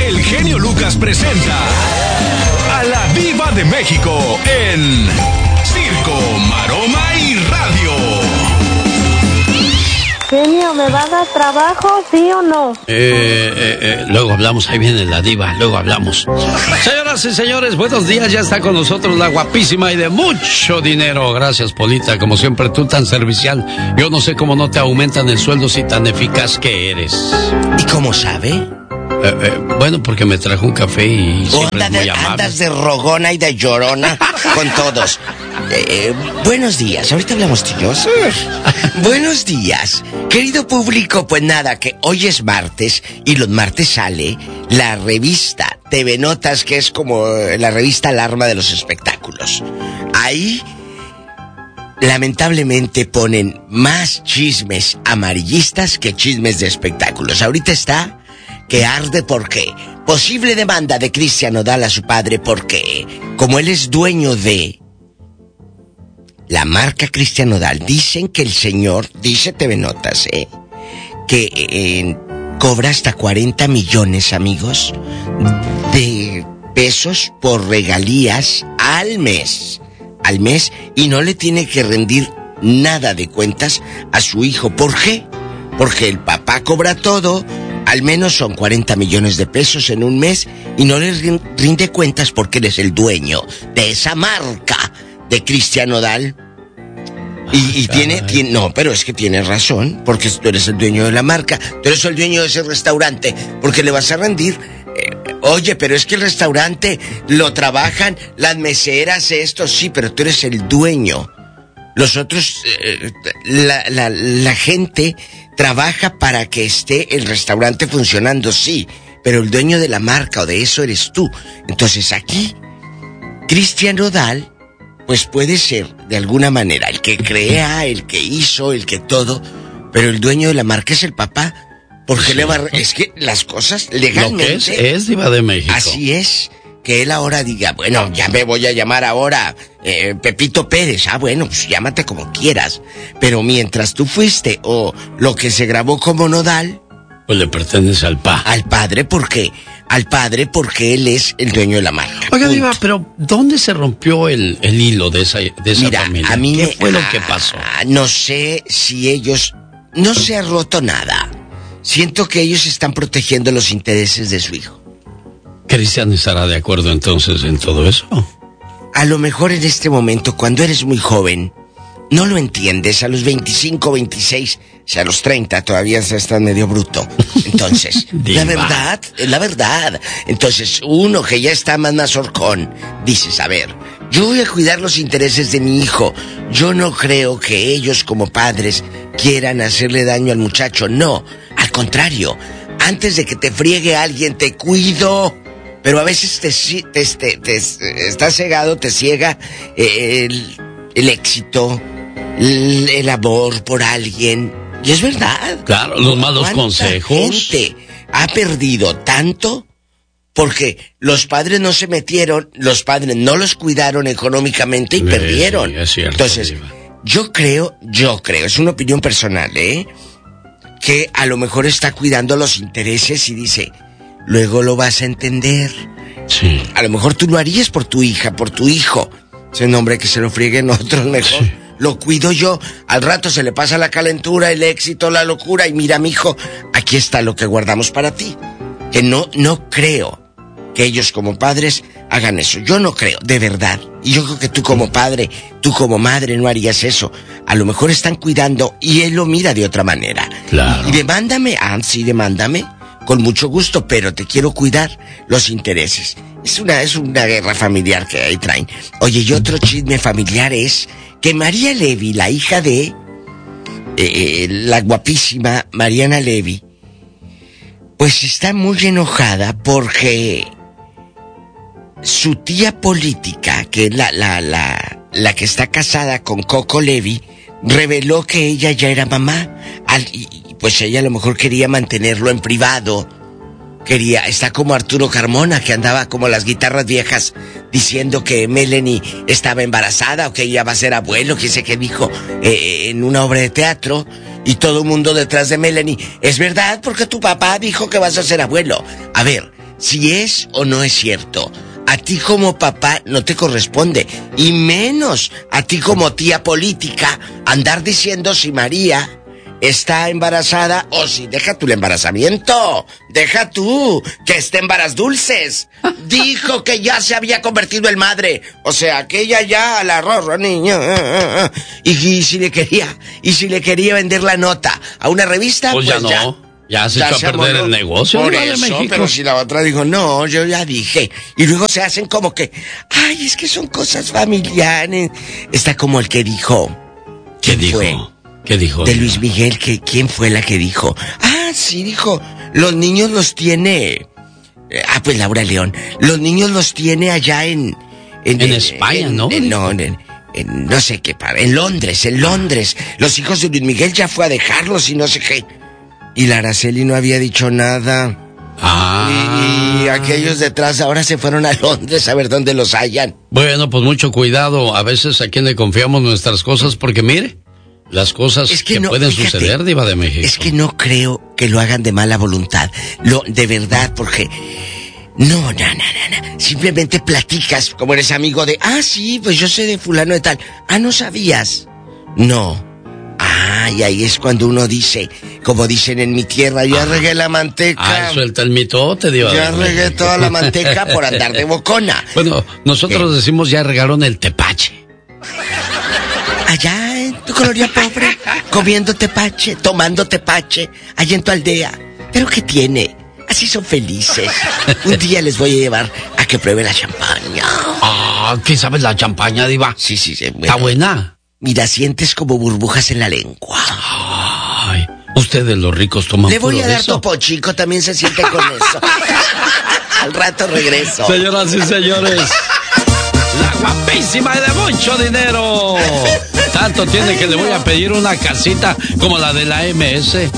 El genio Lucas presenta a la Diva de México en Circo, Maroma y Radio. Genio, ¿me va a dar trabajo, sí o no? Luego hablamos, ahí viene la diva, luego hablamos. Señoras y señores, buenos días, ya está con nosotros la guapísima y de mucho dinero. Gracias, Polita, como siempre, tú tan servicial. Yo no sé cómo no te aumentan el sueldo si tan eficaz que eres. ¿Y cómo sabe? Bueno, porque me trajo un café y siempre es muy amable. Andas de rogona y de llorona con todos. Buenos días, ahorita hablamos tíos. Buenos días, querido público. Pues nada, que hoy es martes y los martes sale la revista TV Notas, que es como la revista alarma de los espectáculos. Ahí lamentablemente ponen más chismes amarillistas que chismes de espectáculos. Ahorita está que arde porque posible demanda de Cristian Nodal a su padre porque como él es dueño de la marca Cristian Nodal, dicen que el señor, dice TV Notas, que cobra hasta 40 millones, amigos, de pesos por regalías al mes, y no le tiene que rendir nada de cuentas a su hijo. ¿Por qué? Porque el papá cobra todo. Al menos son 40 millones de pesos en un mes y no le rinde cuentas porque él es el dueño de esa marca de Cristian Nodal. Y tiene, no, pero es que tienes razón, porque tú eres el dueño de la marca, tú eres el dueño de ese restaurante, porque le vas a rendir. Oye, pero es que el restaurante lo trabajan las meseras, esto sí, pero tú eres el dueño. Los otros, la gente trabaja para que esté el restaurante funcionando, sí, pero el dueño de la marca o de eso eres tú. Entonces aquí, Cristian Nodal, pues puede ser de alguna manera el que crea, el que hizo, el que todo, pero el dueño de la marca es el papá. Porque le va es que las cosas legalmente. Lo que es Diva de México. Así es. Que él ahora diga, bueno, ya me voy a llamar ahora Pepito Pérez. Ah, bueno, pues llámate como quieras. Pero mientras tú fuiste, o lo que se grabó como Nodal, pues le pertenece al padre. Al padre, ¿por qué? Al padre porque él es el dueño de la marca. Oiga, Diva, pero ¿dónde se rompió el hilo de esa Mira, familia? A mí ¿Qué fue lo que pasó? No sé si ellos... No se ha roto nada. Siento que ellos están protegiendo los intereses de su hijo. ¿Cristian estará de acuerdo entonces en todo eso? A lo mejor en este momento, cuando eres muy joven, no lo entiendes. A los 25, 26, o sea, a los 30 todavía se está medio bruto. Entonces, la verdad, es la verdad. Entonces, uno que ya está más mazorcón, dices, a ver, yo voy a cuidar los intereses de mi hijo. Yo no creo que ellos como padres quieran hacerle daño al muchacho. No, al contrario. Antes de que te friegue alguien, te cuido. Pero a veces te estás cegado, te ciega el éxito, el amor por alguien. Y es verdad. Claro, los malos consejos. Gente ha perdido tanto porque los padres no se metieron, los padres no los cuidaron económicamente y perdieron. Sí, es cierto, entonces, Diva. yo creo, es una opinión personal, que a lo mejor está cuidando los intereses y dice... Luego lo vas a entender. Sí. A lo mejor tú lo harías por tu hija, por tu hijo. Ese nombre que se lo frieguen otros mejor. Sí. Lo cuido yo. Al rato se le pasa la calentura, el éxito, la locura. Y mira, mijo, aquí está lo que guardamos para ti. Que no creo que ellos como padres hagan eso. Yo no creo, de verdad. Y yo creo que tú como padre, tú como madre no harías eso. A lo mejor están cuidando y él lo mira de otra manera. Claro. Y demándame. Ah, sí, demándame. Con mucho gusto, pero te quiero cuidar los intereses. Es una guerra familiar que ahí traen. Oye, y otro chisme familiar es que María Levy, la hija de la guapísima Mariana Levy, pues está muy enojada porque su tía política, que es la que está casada con Coco Levy, reveló que ella ya era mamá. Pues ella a lo mejor quería mantenerlo en privado. Está como Arturo Carmona, que andaba como las guitarras viejas diciendo que Melanie estaba embarazada o que ella va a ser abuelo, que sé qué dijo en una obra de teatro, y todo el mundo detrás de Melanie. Es verdad, porque tu papá dijo que vas a ser abuelo. A ver, si es o no es cierto. A ti como papá no te corresponde, y menos a ti como tía política, andar diciendo si María está embarazada o si deja tú el embarazamiento. Deja tú que esté embaraz dulces. Dijo que ya se había convertido en madre. O sea, que ella ya la rorra, niña. Y si le quería vender la nota a una revista, pues ya no. Ya se echó a perder el negocio. Por eso, México. Pero si la otra dijo, no, yo ya dije. Y luego se hacen como que, ay, es que son cosas familiares. Está como el que dijo. ¿Qué dijo? ¿Qué dijo? De Luis Miguel, ¿quién fue la que dijo? Ah, sí, dijo, los niños los tiene... pues Laura León. Los niños los tiene allá en España, ¿no? No sé qué, en Londres. Los hijos de Luis Miguel ya fue a dejarlos y no sé qué. Y la Araceli no había dicho nada. Y aquellos detrás ahora se fueron a Londres a ver dónde los hallan. Bueno, pues mucho cuidado. A veces a quién le confiamos nuestras cosas, porque mire, las cosas que pueden suceder, Diva de México. Es que no creo que lo hagan de mala voluntad. De verdad, porque... No. Simplemente platicas, como eres amigo de... Ah, sí, pues yo sé de fulano de tal. Ah, ¿no sabías? No. Y ahí es cuando uno dice, como dicen en mi tierra, ya regué la manteca. Suelta el mitote, Diva. Ya regué toda la manteca por andar de bocona. Bueno, nosotros decimos ya regaron el tepache. Allá en tu colonia pobre, comiendo tepache, tomando tepache, allá en tu aldea. ¿Pero qué tiene? Así son felices. Un día les voy a llevar a que pruebe la champaña. ¿Qué sabes la champaña, Diva? Sí, bueno. ¿Está buena? Mira, sientes como burbujas en la lengua. Ay, ustedes los ricos toman. Le voy puro a dar eso. Topo Chico, también se siente con eso. Al rato regreso. Señoras y señores, la guapísima y de mucho dinero. Tanto tiene que le voy a pedir una casita como la de la MS.